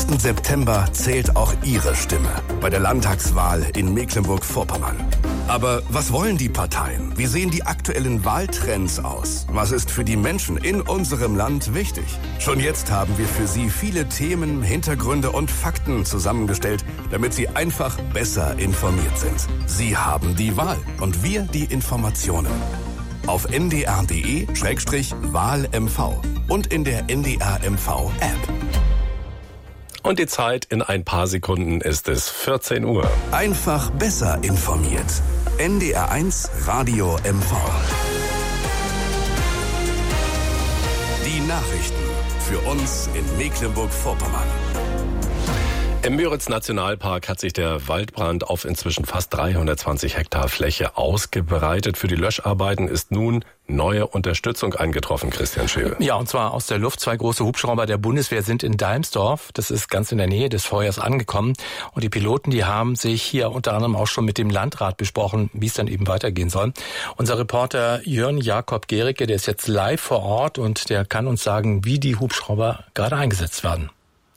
1. September zählt auch Ihre Stimme bei der Landtagswahl in Mecklenburg-Vorpommern. Aber was wollen die Parteien? Wie sehen die aktuellen Wahltrends aus? Was ist für die Menschen in unserem Land wichtig? Schon jetzt haben wir für Sie viele Themen, Hintergründe und Fakten zusammengestellt, damit Sie einfach besser informiert sind. Sie haben die Wahl und wir die Informationen. Auf ndr.de/WahlMV und in der NDR-MV-App. Und die Zeit in ein paar Sekunden ist es 14 Uhr. Einfach besser informiert. NDR1 Radio MV. Die Nachrichten für uns in Mecklenburg-Vorpommern. Im Müritz-Nationalpark hat sich der Waldbrand auf inzwischen fast 320 Hektar Fläche ausgebreitet. Für die Löscharbeiten ist nun neue Unterstützung eingetroffen, Christian Scheel. Ja, und zwar aus der Luft. 2 große Hubschrauber der Bundeswehr sind in Dalmsdorf, das ist ganz in der Nähe des Feuers, angekommen. Und die Piloten, die haben sich hier unter anderem auch schon mit dem Landrat besprochen, wie es dann eben weitergehen soll. Unser Reporter Jörn Jakob Gericke, der ist jetzt live vor Ort und der kann uns sagen, wie die Hubschrauber gerade eingesetzt werden.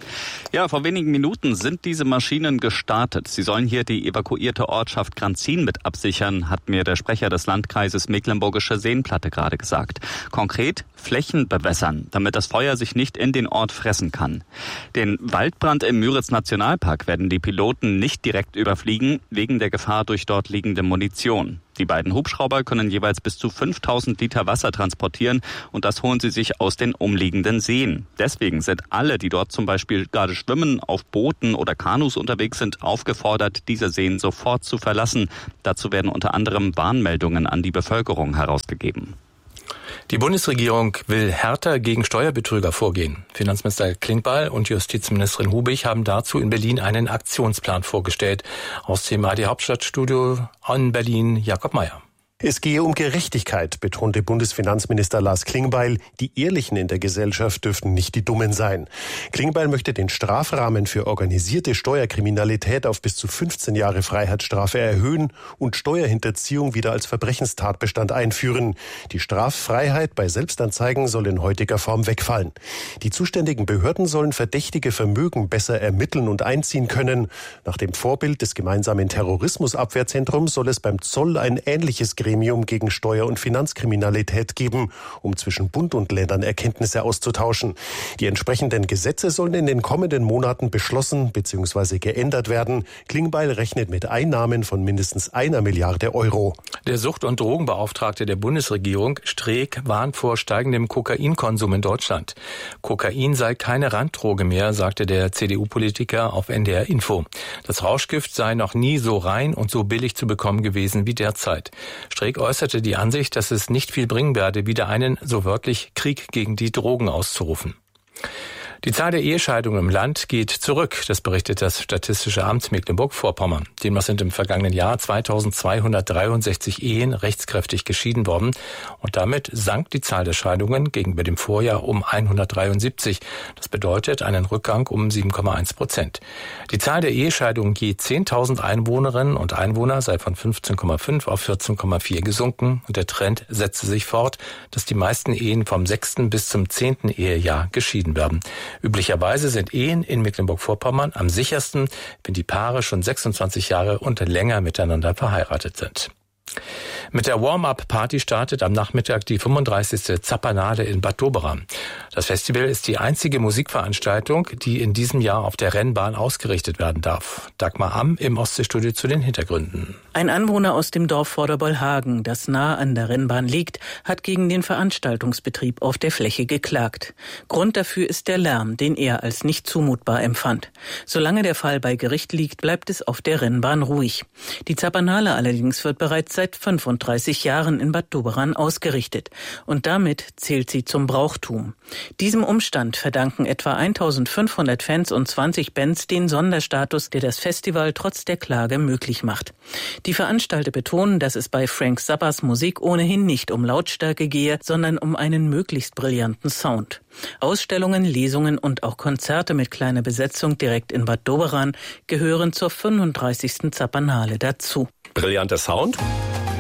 Ja, vor wenigen Minuten sind diese Maschinen gestartet. Sie sollen hier die evakuierte Ortschaft Granzin mit absichern, hat mir der Sprecher des Landkreises Mecklenburgische Seenplatte gerade gesagt. Konkret Flächen bewässern, damit das Feuer sich nicht in den Ort fressen kann. Den Waldbrand im Müritz-Nationalpark werden die Piloten nicht direkt überfliegen, wegen der Gefahr durch dort liegende Munition. Die beiden Hubschrauber können jeweils bis zu 5000 Liter Wasser transportieren und das holen sie sich aus den umliegenden Seen. Deswegen sind alle, die dort zum Beispiel gerade schwimmen, auf Booten oder Kanus unterwegs sind, aufgefordert, diese Seen sofort zu verlassen. Dazu werden unter anderem Warnmeldungen an die Bevölkerung herausgegeben. Die Bundesregierung will härter gegen Steuerbetrüger vorgehen. Finanzminister Klingbeil und Justizministerin Hubig haben dazu in Berlin einen Aktionsplan vorgestellt. Aus dem ARD-Hauptstadtstudio in Berlin, Jakob Mayer. Es gehe um Gerechtigkeit, betonte Bundesfinanzminister Lars Klingbeil. Die Ehrlichen in der Gesellschaft dürften nicht die Dummen sein. Klingbeil möchte den Strafrahmen für organisierte Steuerkriminalität auf bis zu 15 Jahre Freiheitsstrafe erhöhen und Steuerhinterziehung wieder als Verbrechenstatbestand einführen. Die Straffreiheit bei Selbstanzeigen soll in heutiger Form wegfallen. Die zuständigen Behörden sollen verdächtige Vermögen besser ermitteln und einziehen können. Nach dem Vorbild des gemeinsamen Terrorismusabwehrzentrums soll es beim Zoll ein ähnliches Gremium gegen Steuer- und Finanzkriminalität geben, um zwischen Bund und Ländern Erkenntnisse auszutauschen. Die entsprechenden Gesetze sollen in den kommenden Monaten beschlossen bzw. geändert werden. Klingbeil rechnet mit Einnahmen von mindestens 1 Milliarde Euro. Der Sucht- und Drogenbeauftragte der Bundesregierung, Streeck, warnt vor steigendem Kokainkonsum in Deutschland. Kokain sei keine Randdroge mehr, sagte der CDU-Politiker auf NDR Info. Das Rauschgift sei noch nie so rein und so billig zu bekommen gewesen wie derzeit. Streeck äußerte die Ansicht, dass es nicht viel bringen werde, wieder einen, so wörtlich, Krieg gegen die Drogen auszurufen. Die Zahl der Ehescheidungen im Land geht zurück, das berichtet das Statistische Amt Mecklenburg-Vorpommern. Demnach sind im vergangenen Jahr 2263 Ehen rechtskräftig geschieden worden und damit sank die Zahl der Scheidungen gegenüber dem Vorjahr um 173. Das bedeutet einen Rückgang um 7,1%. Die Zahl der Ehescheidungen je 10.000 Einwohnerinnen und Einwohner sei von 15,5 auf 14,4 gesunken und der Trend setze sich fort, dass die meisten Ehen vom 6. bis zum 10. Ehejahr geschieden werden. Üblicherweise sind Ehen in Mecklenburg-Vorpommern am sichersten, wenn die Paare schon 26 Jahre und länger miteinander verheiratet sind. Mit der Warm-Up-Party startet am Nachmittag die 35. Zappanale in Bad Doberan. Das Festival ist die einzige Musikveranstaltung, die in diesem Jahr auf der Rennbahn ausgerichtet werden darf. Dagmar Amm im Ostseestudio zu den Hintergründen. Ein Anwohner aus dem Dorf Vorderbollhagen, das nah an der Rennbahn liegt, hat gegen den Veranstaltungsbetrieb auf der Fläche geklagt. Grund dafür ist der Lärm, den er als nicht zumutbar empfand. Solange der Fall bei Gericht liegt, bleibt es auf der Rennbahn ruhig. Die Zappanale allerdings wird bereits seit 35 Jahren in Bad Doberan ausgerichtet und damit zählt sie zum Brauchtum. Diesem Umstand verdanken etwa 1500 Fans und 20 Bands den Sonderstatus, der das Festival trotz der Klage möglich macht. Die Veranstalter betonen, dass es bei Frank Zappas Musik ohnehin nicht um Lautstärke gehe, sondern um einen möglichst brillanten Sound. Ausstellungen, Lesungen und auch Konzerte mit kleiner Besetzung direkt in Bad Doberan gehören zur 35. Zappanale dazu. Brillanter Sound?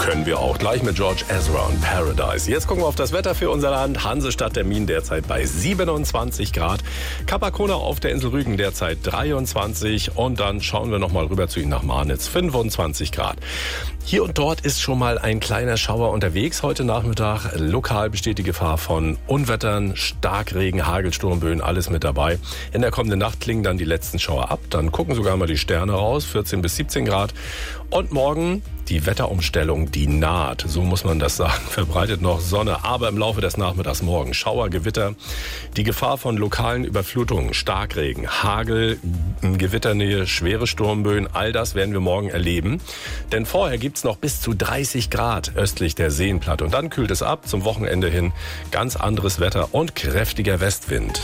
können wir auch. Gleich mit George Ezra und Paradise. Jetzt gucken wir auf das Wetter für unser Land. Hansestadt Termin derzeit bei 27 Grad. Capacona auf der Insel Rügen derzeit 23. Und dann schauen wir nochmal rüber zu Ihnen nach Marnitz. 25 Grad. Hier und dort ist schon mal ein kleiner Schauer unterwegs heute Nachmittag. Lokal besteht die Gefahr von Unwettern, Starkregen, Hagel, Sturmböen, alles mit dabei. In der kommenden Nacht klingen dann die letzten Schauer ab. Dann gucken sogar mal die Sterne raus, 14 bis 17 Grad. Und morgen die Wetterumstellung, die naht, so muss man das sagen, verbreitet noch Sonne, aber im Laufe des Nachmittags morgen Schauer, Gewitter, die Gefahr von lokalen Überflutungen, Starkregen, Hagel, Gewitternähe, schwere Sturmböen, all das werden wir morgen erleben. Denn vorher gibt's noch bis zu 30 Grad östlich der Seenplatte und dann kühlt es ab, zum Wochenende hin ganz anderes Wetter und kräftiger Westwind.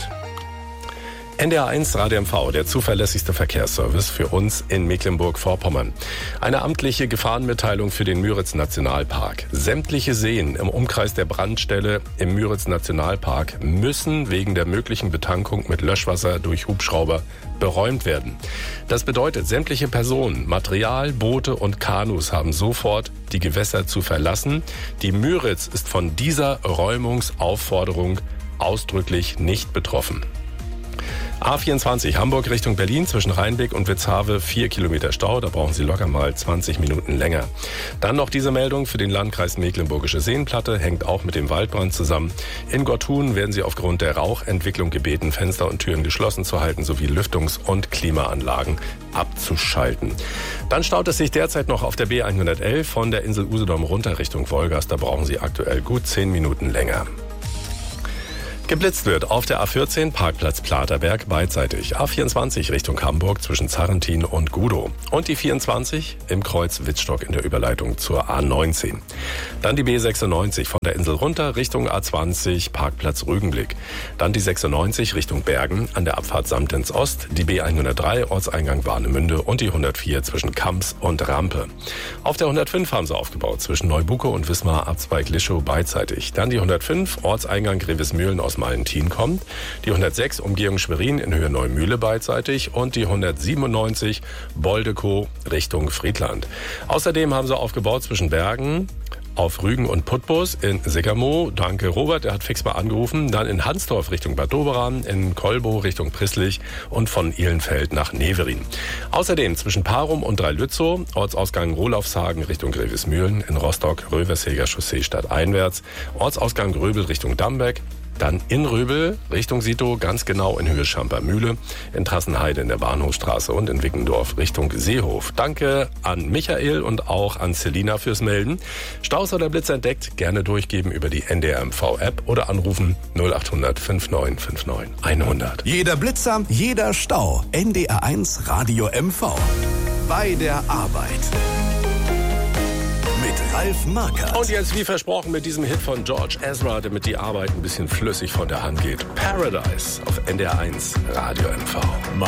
NDR1 Radio MV, der zuverlässigste Verkehrsservice für uns in Mecklenburg-Vorpommern. Eine amtliche Gefahrenmitteilung für den Müritz-Nationalpark. Sämtliche Seen im Umkreis der Brandstelle im Müritz-Nationalpark müssen wegen der möglichen Betankung mit Löschwasser durch Hubschrauber beräumt werden. Das bedeutet, sämtliche Personen, Material, Boote und Kanus haben sofort die Gewässer zu verlassen. Die Müritz ist von dieser Räumungsaufforderung ausdrücklich nicht betroffen. A24 Hamburg Richtung Berlin zwischen Rheinbeck und Witzhave 4 Kilometer Stau. Da brauchen Sie locker mal 20 Minuten länger. Dann noch diese Meldung für den Landkreis Mecklenburgische Seenplatte, hängt auch mit dem Waldbrand zusammen. In Gortun werden Sie aufgrund der Rauchentwicklung gebeten, Fenster und Türen geschlossen zu halten sowie Lüftungs- und Klimaanlagen abzuschalten. Dann staut es sich derzeit noch auf der B111 von der Insel Usedom runter Richtung Wolgast. Da brauchen Sie aktuell gut 10 Minuten länger. Geblitzt wird auf der A14 Parkplatz Platerberg beidseitig. A24 Richtung Hamburg zwischen Zarrentin und Gudow. Und die 24 im Kreuz Wittstock in der Überleitung zur A19. Dann die B96 von der Insel runter Richtung A20 Parkplatz Rügenblick. Dann die 96 Richtung Bergen an der Abfahrt Samtens Ost. Die B103 Ortseingang Warnemünde und die 104 zwischen Kamps und Rampe. Auf der 105 haben sie aufgebaut zwischen Neubuko und Wismar Abzweig Lischow beidseitig. Dann die 105 Ortseingang Grevesmühlen aus Malentin kommt, die 106 Umgehung Schwerin in Höhe Neumühle beidseitig und die 197 Boldekow Richtung Friedland. Außerdem haben sie aufgebaut zwischen Bergen auf Rügen und Putbus in Sickermoor. Danke Robert, der hat fix mal angerufen. Dann in Hansdorf Richtung Bad Doberan, in Kolbow Richtung Prisslich und von Ihlenfeld nach Neverin. Außerdem zwischen Parum und Dreilützow, Ortsausgang Rolafshagen Richtung Grevesmühlen, in Rostock Röversheger Chaussee stadteinwärts, Ortsausgang Röbel Richtung Dambeck. Dann in Röbel Richtung Sito, ganz genau in Höhe Schampermühle, in Trassenheide in der Bahnhofstraße und in Wickendorf Richtung Seehof. Danke an Michael und auch an Selina fürs Melden. Staus oder Blitz entdeckt, gerne durchgeben über die NDR MV-App oder anrufen 0800 5959 100. Jeder Blitzer, jeder Stau. NDR1 Radio MV. Bei der Arbeit. Ralf Markert. Und jetzt wie versprochen mit diesem Hit von George Ezra, damit die Arbeit ein bisschen flüssig von der Hand geht. Paradise auf NDR1 Radio MV.